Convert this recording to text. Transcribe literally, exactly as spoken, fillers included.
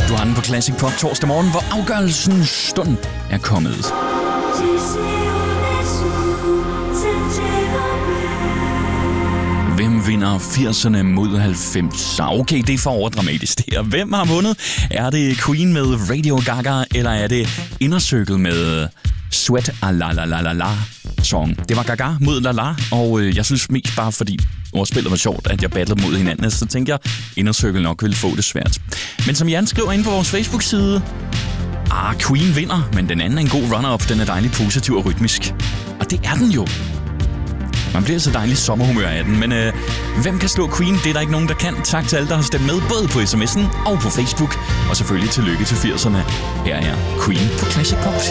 Du har den på Classic Pop torsdag morgen, hvor afgørelsens stund er kommet. Hvem vinder firserne mod halvfems? Okay, det er for overdramatisk det her. Hvem har vundet? Er det Queen med Radio Gaga, eller er det Inner Circle med Sweat a la la la la la song? Det var Gaga mod La La, og øh, jeg synes mest bare fordi ordspillet var sjovt, at jeg battlede mod hinanden, så tænkte jeg, Inner Circle nok ville få det svært. Men som Jan skriver inde på vores Facebook-side, ah, Queen vinder, men den anden er en god runner-up. Den er dejligt positiv og rytmisk. Og det er den jo. Man bliver så dejligt sommerhumør af den, men øh, hvem kan slå Queen? Det er der ikke nogen, der kan. Tak til alle, der har stemt med, både på sms'en og på Facebook. Og selvfølgelig tillykke til firserne. Her er Queen på Classic Pop.